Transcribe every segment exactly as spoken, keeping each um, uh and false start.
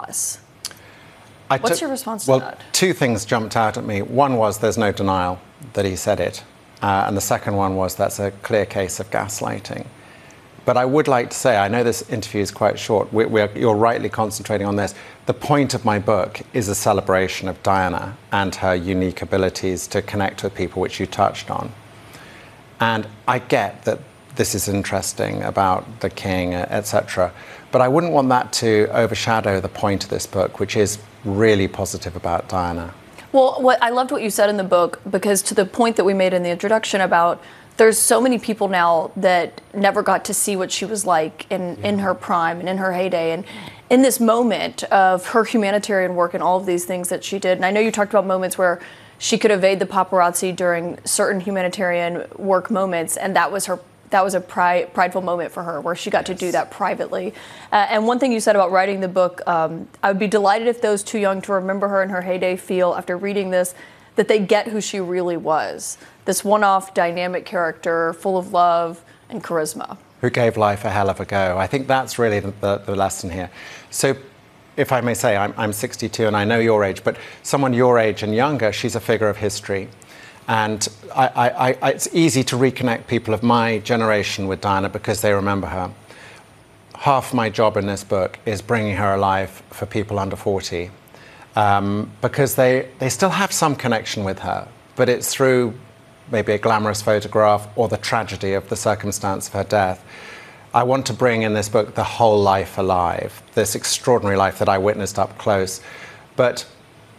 loss. I What's took, your response well, to that? Two things jumped out at me. One was there's no denial that he said it. Uh, and the second one was that's a clear case of gaslighting. But I would like to say, I know this interview is quite short. We're, we're, you're rightly concentrating on this. The point of my book is a celebration of Diana and her unique abilities to connect with people, which you touched on. And I get that this is interesting about the king, et cetera. But I wouldn't want that to overshadow the point of this book, which is really positive about Diana. Well, what I loved what you said in the book, because to the point that we made in the introduction about there's so many people now that never got to see what she was like in, yeah. in her prime and in her heyday. And in this moment of her humanitarian work and all of these things that she did, and I know you talked about moments where she could evade the paparazzi during certain humanitarian work moments, and that was her that was a pride, prideful moment for her where she got yes. to do that privately. Uh, and one thing you said about writing the book, um, I would be delighted if those too young to remember her in her heyday feel, after reading this, that they get who she really was. This one-off dynamic character full of love and charisma. Who gave life a hell of a go. I think that's really the, the, the lesson here. So, if I may say, I'm, I'm sixty-two and I know your age, but someone your age and younger, she's a figure of history. And I, I, I, it's easy to reconnect people of my generation with Diana because they remember her. Half my job in this book is bringing her alive for people under forty, um, because they, they still have some connection with her, but it's through maybe a glamorous photograph or the tragedy of the circumstance of her death. I want to bring in this book the whole life alive, this extraordinary life that I witnessed up close. But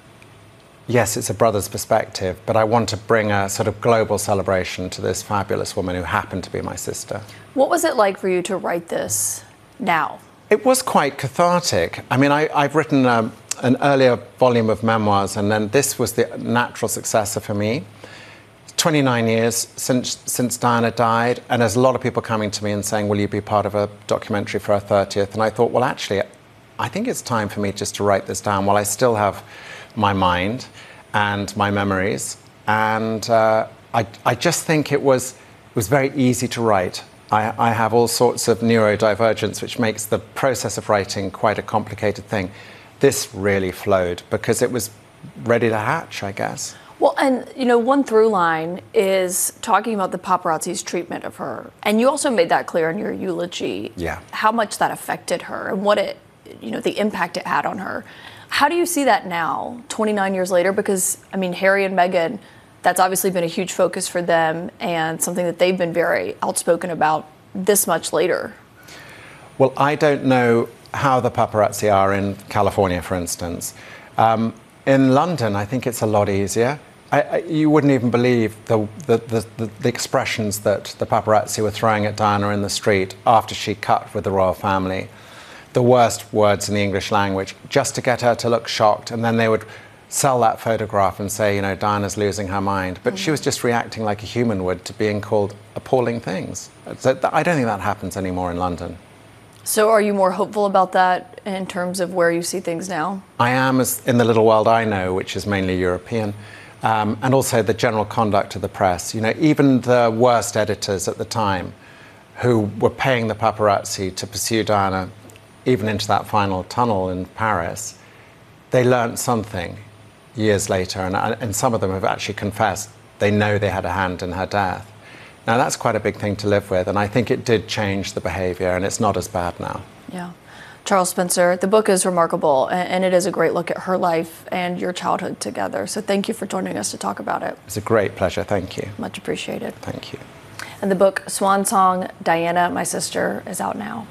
yes, it's a brother's perspective, but I want to bring a sort of global celebration to this fabulous woman who happened to be my sister. What was it like for you to write this now? It was quite cathartic. I mean, I, I've written um, an earlier volume of memoirs, and then this was the natural successor for me. twenty-nine years since, since Diana died, and there's a lot of people coming to me and saying, will you be part of a documentary for her thirtieth? And I thought, well, actually, I think it's time for me just to write this down while I still have my mind and my memories. And uh, I, I just think it was, it was very easy to write. I, I have all sorts of neurodivergence, which makes the process of writing quite a complicated thing. This really flowed because it was ready to hatch, I guess. Well, and, you know, one through line is talking about the paparazzi's treatment of her. And you also made that clear in your eulogy, yeah. how much that affected her and what it, you know, the impact it had on her. How do you see that now, twenty-nine years later? Because, I mean, Harry and Meghan, that's obviously been a huge focus for them and something that they've been very outspoken about this much later. Well, I don't know how the paparazzi are in California, for instance. Um, in London, I think it's a lot easier. I, I, you wouldn't even believe the, the, the, the, the expressions that the paparazzi were throwing at Diana in the street after she cut with the royal family. The worst words in the English language, just to get her to look shocked. And then they would sell that photograph and say, you know, Diana's losing her mind. But mm-hmm. she was just reacting like a human would to being called appalling things. So th- I don't think that happens anymore in London. So are you more hopeful about that in terms of where you see things now? I am, as in the little world I know, which is mainly European. Um, and also the general conduct of the press. You know, even the worst editors at the time who were paying the paparazzi to pursue Diana even into that final tunnel in Paris, they learned something years later, and, and some of them have actually confessed they know they had a hand in her death. Now, that's quite a big thing to live with, and I think it did change the behavior, and it's not as bad now. Yeah. Charles Spencer, the book is remarkable, and it is a great look at her life and your childhood together. So thank you for joining us to talk about it. It's a great pleasure. Thank you. Much appreciated. Thank you. And the book, Swan Song, Diana, My Sister, is out now.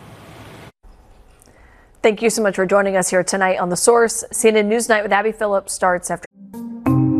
Thank you so much for joining us here tonight on The Source. C N N Newsnight with Abby Phillips starts after